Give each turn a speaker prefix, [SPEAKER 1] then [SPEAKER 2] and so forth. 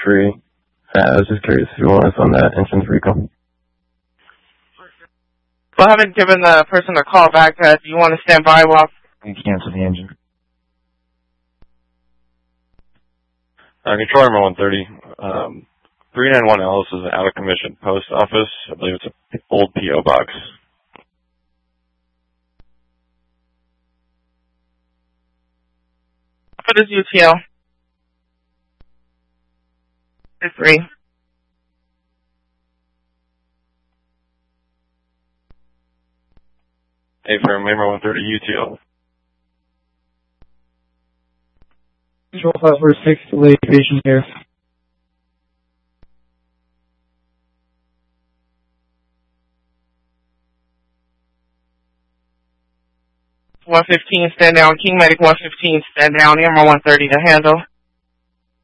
[SPEAKER 1] tree. I was just curious if you want us on that entrance recall.
[SPEAKER 2] Well, I haven't given the person a call back. Do you want to stand by while
[SPEAKER 3] we cancel the engine?
[SPEAKER 4] Control number 130. 391 Ellis is an out-of-commission post office. I believe it's an old P.O. box.
[SPEAKER 2] What is UTL? 3.
[SPEAKER 4] Hey, firm, number 130 UTL.
[SPEAKER 5] Control 546, delayed patient here.
[SPEAKER 2] $115, stand down. King Medic 115, stand down. Amber 130 to handle.